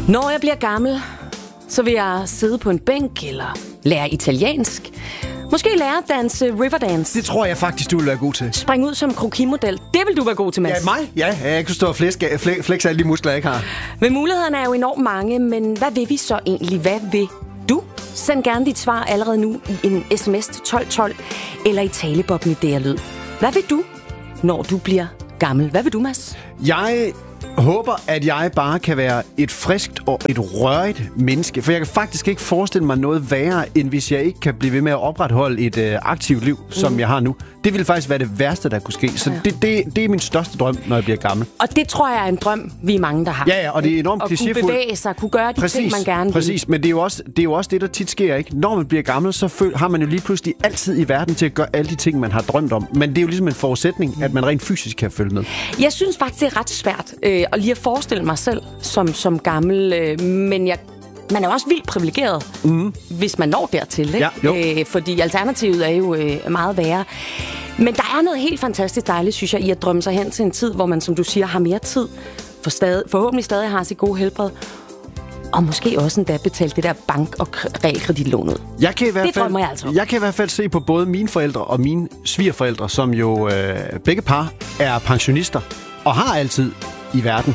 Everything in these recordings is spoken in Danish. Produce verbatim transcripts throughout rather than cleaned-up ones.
Når jeg bliver gammel, så vil jeg sidde på en bænk eller lære italiensk. Måske lære at danse riverdance. Det tror jeg faktisk, du vil være god til. Spring ud som krokimodel. Det vil du være god til, Mads. Ja, mig? Ja, jeg kan stå og flexe, flexe alle de muskler, jeg ikke har. Men mulighederne er jo enormt mange, men hvad vil vi så egentlig? Hvad vil du? Send gerne dit svar allerede nu i en sms til tolv tolv eller i talebobben i D R Lyd. Hvad vil du, når du bliver gammel? Hvad vil du, Mads? Jeg håber, at jeg bare kan være et friskt og et rørigt menneske. For jeg kan faktisk ikke forestille mig noget værre, end hvis jeg ikke kan blive ved med at opretholde et øh, aktivt liv, som mm. jeg har nu. Det ville faktisk være det værste, der kunne ske. Så ja. det, det, det er min største drøm, når jeg bliver gammel. Og det tror jeg er en drøm, vi er mange, der har. Ja, ja, og det er enormt klichéfuldt. Og kunne bevæge sig, kunne gøre de præcis, ting, man gerne vil. Præcis, men det er, jo også, det er jo også det, der tit sker, ikke? Når man bliver gammel, så føl, har man jo lige pludselig altid i verden til at gøre alle de ting, man har drømt om. Men det er jo ligesom en forudsætning, at man rent fysisk kan følge med. Jeg synes faktisk, det er ret svært øh, at lige at forestille mig selv som, som gammel, øh, men jeg man er også vildt privilegeret, mm. hvis man når dertil, ikke? Ja, øh, fordi alternativet er jo øh, meget værre. Men der er noget helt fantastisk dejligt, synes jeg, i at drømme sig hen til en tid, hvor man, som du siger, har mere tid, for stadig, forhåbentlig stadig har sit gode helbred, og måske også endda betale det der bank- og realkreditlån ud. Jeg kan i hvert det fald, drømmer jeg altså om. Jeg kan i hvert fald se på både mine forældre og mine svigerforældre, som jo øh, begge par er pensionister, og har altid i verden.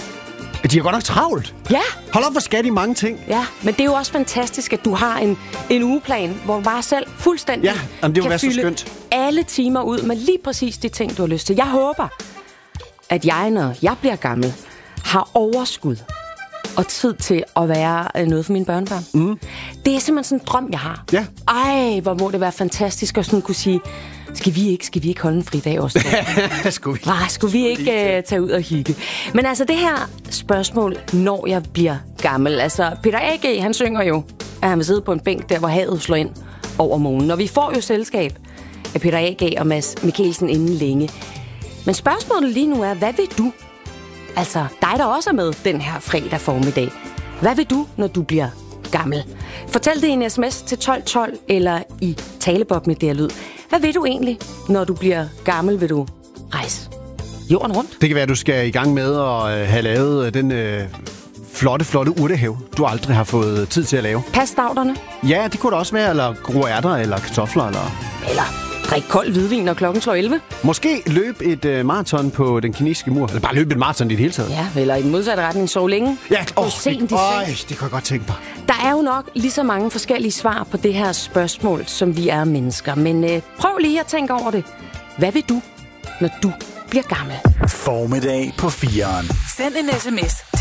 De har godt nok travlt. Ja. Hold op, hvor skal de mange ting. Ja, men det er jo også fantastisk, at du har en, en ugeplan, hvor du bare selv fuldstændig ja, jamen, det kan fylde så skønt. alle timer ud med lige præcis de ting, du har lyst til. Jeg håber, at jeg, når jeg bliver gammel, har overskud og tid til at være noget for mine børnebørn. Mm. Det er simpelthen sådan en drøm, jeg har. Ja. Ej, hvor må det være fantastisk at sådan kunne sige, Skal vi ikke, skal vi ikke holde en fridag også? skulle vi, Hva, skulle vi ikke uh, tage ud og hygge? Men altså det her spørgsmål, når jeg bliver gammel. Altså Peter A G, han synger jo, at han vil sidde på en bænk der, hvor havet slår ind over månen. Og vi får jo selskab af Peter A G og Mads Mikkelsen inden længe. Men spørgsmålet lige nu er, hvad vil du? Altså dig, der også er med den her fredag formiddag. Hvad vil du, når du bliver gammel? Fortæl det i en sms til tolv tolv eller i talebobben i D R Lyd. Hvad vil du egentlig, når du bliver gammel? Vil du rejse jorden rundt? Det kan være, at du skal i gang med at have lavet den øh, flotte, flotte urtehave, du aldrig har fået tid til at lave. Passtavterne? Ja, det kunne det også være. Eller grå ærter, eller kartofler. Eller, eller drik kold hvidvin, når klokken slår elleve. Måske løb et øh, maraton på den kinesiske mur. Eller bare løb et maraton i det hele taget. Ja, eller i den modsatte retning, sove længe. Ja, åh, sent det, øj, det kan jeg godt tænke mig. Der er jo nok lige så mange forskellige svar på det her spørgsmål, som vi er mennesker. Men øh, prøv lige at tænke over det. Hvad vil du, når du bliver gammel? Formiddag på fireren. Send en sms